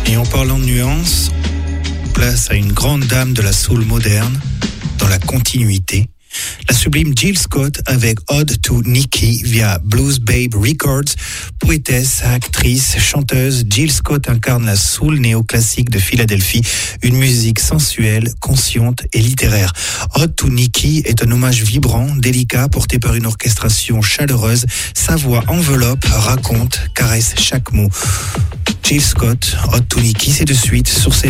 Et en parlant de nuances, place à une grande dame de la soul moderne, dans la continuité. La sublime Jill Scott avec Ode to Nikki via Blues Babe Records. Poétesse, actrice, chanteuse, Jill Scott incarne la soul néoclassique de Philadelphie, une musique sensuelle, consciente et littéraire. Ode to Nikki est un hommage vibrant, délicat, porté par une orchestration chaleureuse. Sa voix enveloppe, raconte, caresse chaque mot. Jill Scott, Ode to Nikki, c'est de suite sur